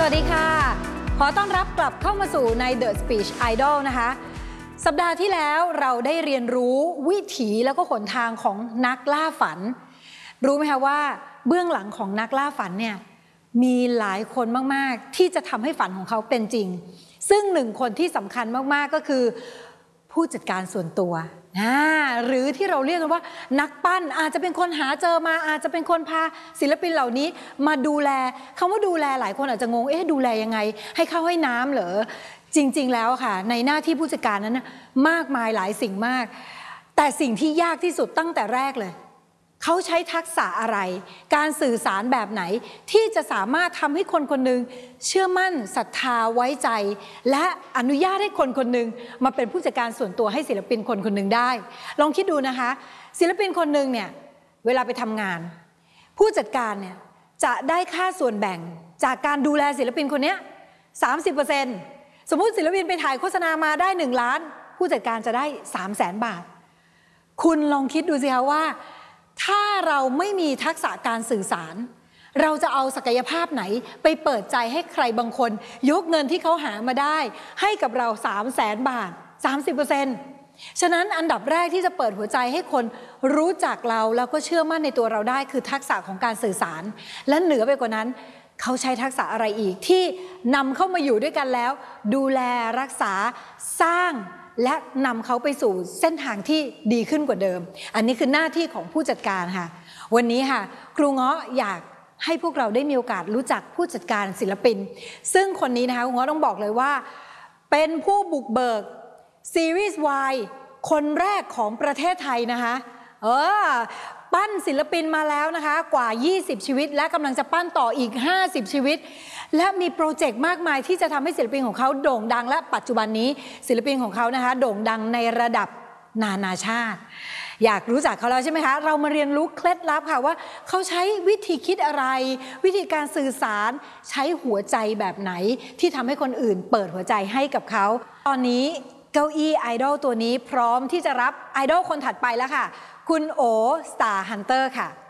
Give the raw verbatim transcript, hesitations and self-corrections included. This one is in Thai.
วัสดีค่ะขอต้อนรับกลับเข้ามาสู่ใน The Speech Idol นะคะสัปดาห์ที่แล้วเราได้เรียนรู้วิถีแล้วก็หนทางของนักล่าฝันรู้ไหมคะว่าเบื้องหลังของนักล่าฝันเนี่ยมีหลายคนมากๆที่จะทำให้ฝันของเขาเป็นจริงซึ่งหนึ่งคนที่สำคัญมากๆก็คือผู้จัดการส่วนตัวหรือที่เราเรียกกันว่านักปั้นอาจจะเป็นคนหาเจอมาอาจจะเป็นคนพาศิลปินเหล่านี้มาดูแลคำว่าดูแลหลายคนอาจจะงงเอ๊ะดูแลยังไงให้เข้าให้น้ำเหรอจริงๆแล้วค่ะในหน้าที่ผู้จัดการนั้นมากมายหลายสิ่งมากแต่สิ่งที่ยากที่สุดตั้งแต่แรกเลยเขาใช้ทักษะอะไรการสื่อสารแบบไหนที่จะสามารถทำให้คนคนหนึ่งเชื่อมั่นศรัทธาไว้ใจและอนุญาตให้คนคนหนึ่งมาเป็นผู้จัดการส่วนตัวให้ศิลปินคนคนหนึ่งได้ลองคิดดูนะคะศิลปินคนหนึ่งเนี่ยเวลาไปทำงานผู้จัดการเนี่ยจะได้ค่าส่วนแบ่งจากการดูแลศิลปินคนนี้ สามสิบเปอร์เซ็นต์ สมมุติศิลปินไปถ่ายโฆษณามาได้หนึ่งล้านผู้จัดการจะได้ สามแสน บาทคุณลองคิดดูสิคะว่าถ้าเราไม่มีทักษะการสื่อสารเราจะเอาศักยภาพไหนไปเปิดใจให้ใครบางคนยกเงินที่เขาหามาได้ให้กับเรา สามแสน บาท สามสิบเปอร์เซ็นต์ ฉะนั้นอันดับแรกที่จะเปิดหัวใจให้คนรู้จักเราแล้วก็เชื่อมั่นในตัวเราได้คือทักษะของการสื่อสารและเหนือไปกว่านั้นเขาใช้ทักษะอะไรอีกที่นำเข้ามาอยู่ด้วยกันแล้วดูแลรักษาสร้างและนำเขาไปสู่เส้นทางที่ดีขึ้นกว่าเดิมอันนี้คือหน้าที่ของผู้จัดการค่ะวันนี้ค่ะครูเงาะอยากให้พวกเราได้มีโอกาสรู้จักผู้จัดการศิลปินซึ่งคนนี้นะคะครูเงาะต้องบอกเลยว่าเป็นผู้บุกเบิกซีรีส์ Y คนแรกของประเทศไทยนะคะเออปั้นศิลปินมาแล้วนะคะกว่ายี่สิบชีวิตและกำลังจะปั้นต่ออีกห้าสิบชีวิตและมีโปรเจกต์มากมายที่จะทำให้ศิลปินของเขาโด่งดังและปัจจุบันนี้ศิลปินของเขานะคะโด่งดังในระดับนานาชาติอยากรู้จักเขาแล้วใช่ไหมคะเรามาเรียนรู้เคล็ดลับค่ะว่าเขาใช้วิธีคิดอะไรวิธีการสื่อสารใช้หัวใจแบบไหนที่ทำให้คนอื่นเปิดหัวใจให้กับเขาตอนนี้เก้าอี้ไอดอลตัวนี้พร้อมที่จะรับไอดอลคนถัดไปแล้วค่ะคุณโอ Star Hunter ค่ะ